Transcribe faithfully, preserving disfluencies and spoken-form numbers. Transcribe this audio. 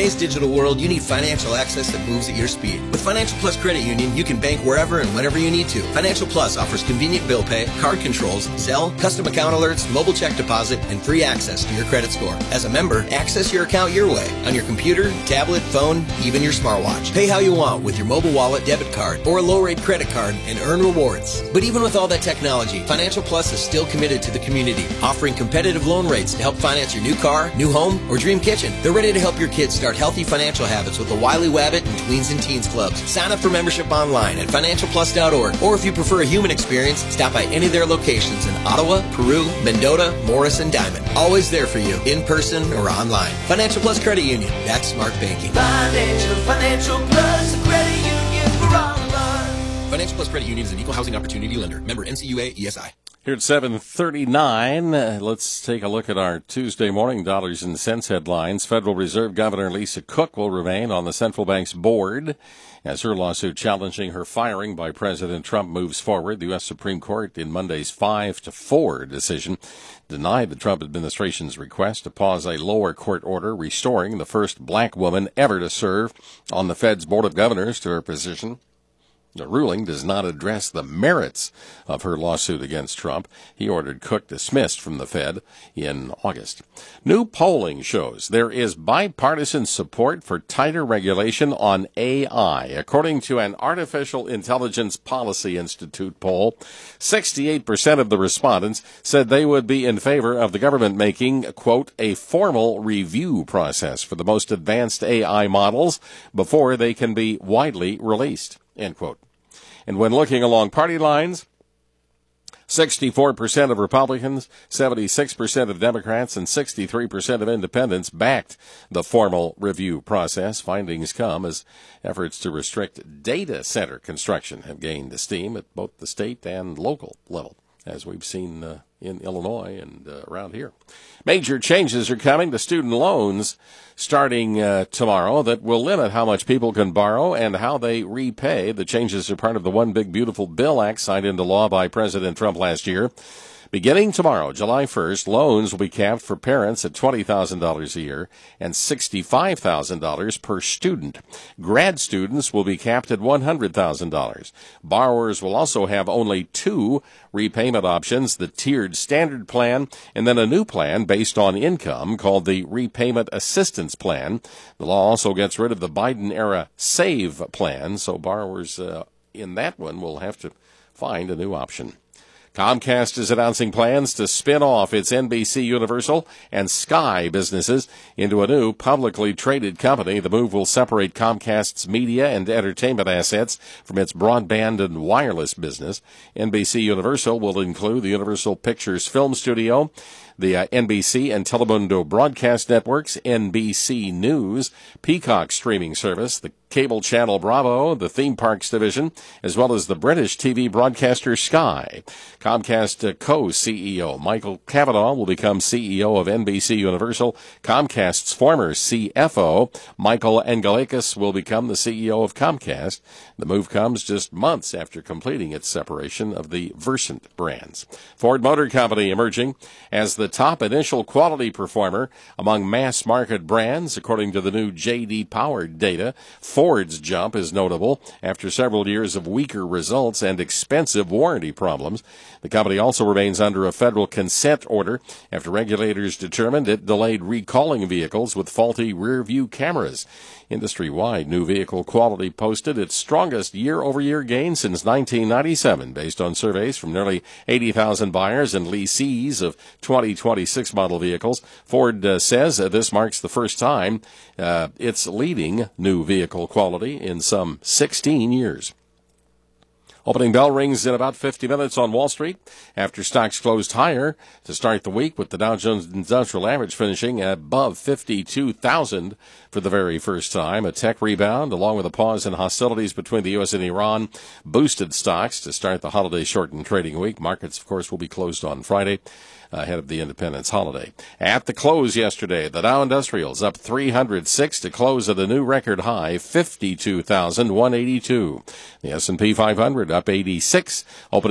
today's digital world, you need financial access that moves at your speed. With Financial Plus Credit Union, you can bank wherever and whenever you need to. Financial Plus offers convenient bill pay, card controls, Zelle, custom account alerts, mobile check deposit, and free access to your credit score. As a member, access your account your way, on your computer, tablet, phone, even your smartwatch. Pay how you want with your mobile wallet, debit card, or a low-rate credit card and earn rewards. But even with all that technology, Financial Plus is still committed to the community, offering competitive loan rates to help finance your new car, new home, or dream kitchen. They're ready to help your kids start healthy financial habits with the Wiley Wabbit and Tweens and Teens Clubs. Sign up for membership online at financial plus dot org, or if you prefer a human experience, stop by any of their locations in Ottawa, Peru, Mendota, Morris, and Diamond. Always there for you, in person or online. Financial Plus Credit Union. That's smart banking. Financial, Financial Plus Credit Union for all of us. Financial Plus Credit Union is an equal housing opportunity lender. Member N C U A E S I. Here at seven thirty-nine, uh, let's take a look at our Tuesday morning dollars and cents headlines. Federal Reserve Governor Lisa Cook will remain on the central bank's board as her lawsuit challenging her firing by President Trump moves forward. The U S Supreme Court, in Monday's five to four decision, denied the Trump administration's request to pause a lower court order restoring the first black woman ever to serve on the Fed's Board of Governors to her position. The ruling does not address the merits of her lawsuit against Trump. He ordered Cook dismissed from the Fed in August. New polling shows there is bipartisan support for tighter regulation on A I. According to an Artificial Intelligence Policy Institute poll, sixty-eight percent of the respondents said they would be in favor of the government making, quote, a formal review process for the most advanced A I models before they can be widely released. End quote. And when looking along party lines, sixty-four percent of Republicans, seventy-six percent of Democrats, and sixty-three percent of independents backed the formal review process. Findings come as efforts to restrict data center construction have gained steam at both the state and local level, as we've seen uh, in Illinois and uh, around here. Major changes are coming to student loans starting uh, tomorrow that will limit how much people can borrow and how they repay. The changes are part of the One Big Beautiful Bill Act signed into law by President Trump last year. Beginning tomorrow, July first, loans will be capped for parents at twenty thousand dollars a year and sixty-five thousand dollars per student. Grad students will be capped at one hundred thousand dollars. Borrowers will also have only two repayment options, the tiered standard plan and then a new plan based on income called the Repayment Assistance Plan. The law also gets rid of the Biden-era SAVE plan, so borrowers uh, in that one will have to find a new option. Comcast is announcing plans to spin off its N B C Universal and Sky businesses into a new publicly traded company. The move will separate Comcast's media and entertainment assets from its broadband and wireless business. N B C Universal will include the Universal Pictures Film Studio, the uh, N B C and Telemundo broadcast networks, N B C News, Peacock streaming service, the cable channel Bravo, the theme parks division, as well as the British T V broadcaster Sky. Comcast uh, co-C E O Michael Cavanaugh will become C E O of N B C Universal. Comcast's former C F O, Michael Angelakis, will become the C E O of Comcast. The move comes just months after completing its separation of the Versant brands. Ford Motor Company emerging as the top initial quality performer among mass-market brands, according to the new J D Power data. Ford's jump is notable after several years of weaker results and expensive warranty problems. The company also remains under a federal consent order after regulators determined it delayed recalling vehicles with faulty rear-view cameras. Industry-wide, new vehicle quality posted its strongest year-over-year gain since nineteen ninety-seven, based on surveys from nearly eighty thousand buyers and lessees of twenty twenty-six model vehicles. Ford uh, says uh, this marks the first time uh, it's leading new vehicle quality in some sixteen years. Opening bell rings in about fifty minutes on Wall Street after stocks closed higher to start the week, with the Dow Jones Industrial Average finishing above fifty-two thousand for the very first time. A tech rebound, along with a pause in hostilities between the U S and Iran, boosted stocks to start the holiday-shortened trading week. Markets, of course, will be closed on Friday ahead of the Independence holiday. At the close yesterday, the Dow Industrials up three hundred six to close at a new record high, fifty-two thousand one hundred eighty-two. The S and P five hundred up eighty-six, opening